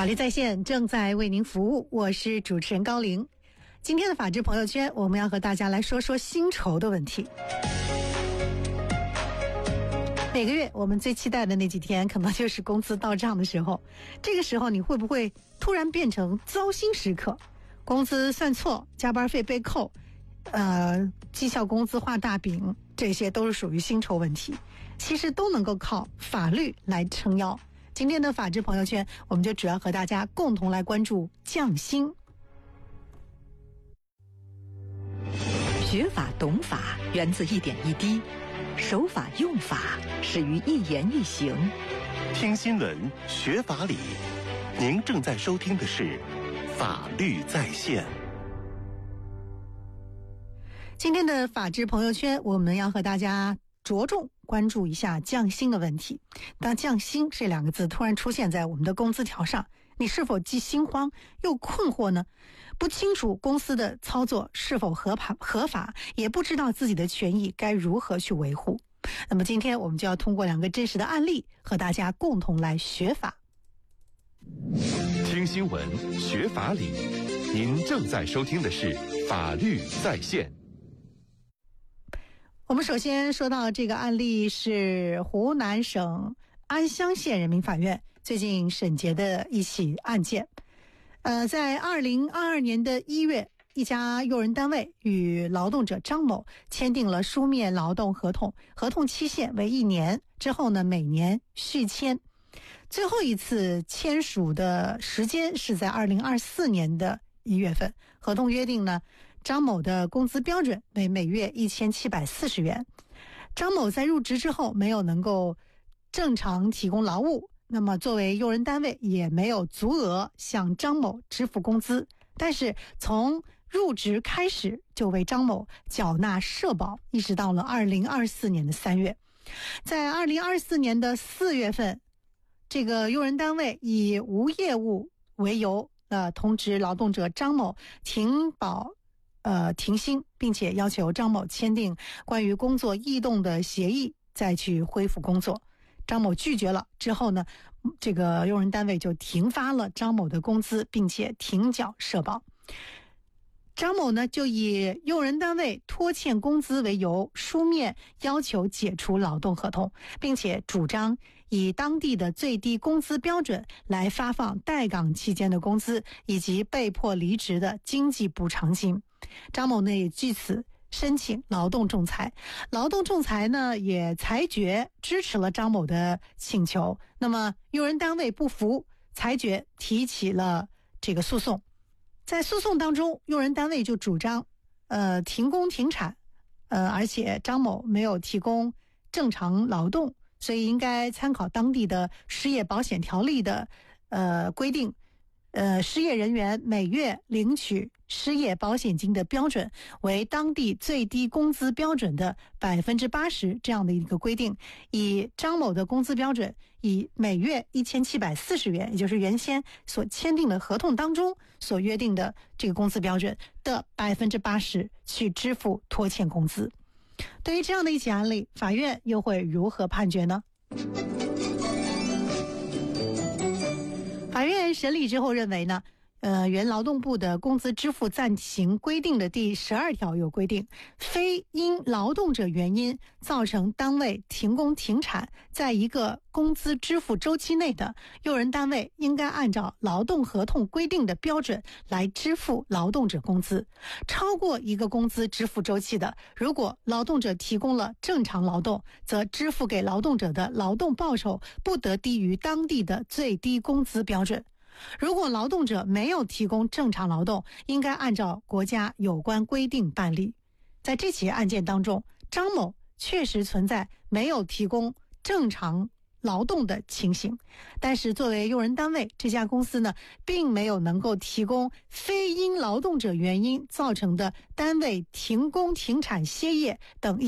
法律在线正在为您服务，我是主持人高玲。今天的法治朋友圈，我们要和大家来说说薪酬的问题。每个月我们最期待的那几天，可能就是工资到账的时候。这个时候，你会不会突然变成糟心时刻？工资算错，加班费被扣，绩效工资画大饼，这些都是属于薪酬问题。其实都能够靠法律来撑腰。今天的法治朋友圈，我们就主要和大家共同来关注降薪。 学法懂法源自一点一滴，守法用法始于一言一行。 听新闻学法理，您正在收听的是法律在线。 今天的法治朋友圈，我们要和大家着重关注一下降薪的问题。当降薪这两个字突然出现在我们的工资条上，你是否既心慌又困惑呢？不清楚公司的操作是否合法，也不知道自己的权益该如何去维护。那么今天我们就要通过两个真实的案例，和大家共同来学法。 听新闻学法理，您正在收听的是法律在线。 我们首先说到这个案例是湖南省安乡县人民法院最近审结的一起案件。在2022年的1月，一家用人单位与劳动者张某签订了书面劳动合同，合同期限为1年，之后呢每年续签。最后一次签署的时间是在2024年的1月份。合同约定呢，张某的工资标准为每月1740元。张某在入职之后没有能够正常提供劳务，那么作为用人单位也没有足额向张某支付工资，但是从入职开始就为张某缴纳社保，一直到了2024年的3月。在2024年的4月份，这个用人单位以无业务为由通知劳动者张某停薪，并且要求张某签订关于工作异动的协议，再去恢复工作。张某拒绝了之后呢，这个用人单位就停发了张某的工资，并且停缴社保。张某呢就以用人单位拖欠工资为由，书面要求解除劳动合同，并且主张以当地的最低工资标准来发放待岗期间的工资以及被迫离职的经济补偿金。张某呢也据此申请劳动仲裁，劳动仲裁呢也裁决支持了张某的请求。那么用人单位不服，裁决提起了这个诉讼。在诉讼当中，用人单位就主张停工停产，而且张某没有提供正常劳动，所以应该参考当地的失业保险条例的规定，失业人员每月领取失业保险金的标准为当地最低工资标准的80%这样的一个规定，以张某的工资标准以每月1740元，也就是原先所签订的合同当中所约定的这个工资标准的80%去支付拖欠工资。对于这样的一起案例，法院又会如何判决呢？法院审理之后认为呢，原劳动部的工资支付暂行规定的第12条有规定，非因劳动者原因造成单位停工停产，在一个工资支付周期内的，用人单位应该按照劳动合同规定的标准来支付劳动者工资。超过一个工资支付周期的，如果劳动者提供了正常劳动，则支付给劳动者的劳动报酬不得低于当地的最低工资标准。如果劳动者没有提供正常劳动，应该按照国家有关规定办理。在这起案件当中，张某确实存在没有提供正常劳动的情形，但是作为用人单位，这家公司呢并没有能够提供非因劳动者原因造成的单位停工停产歇业等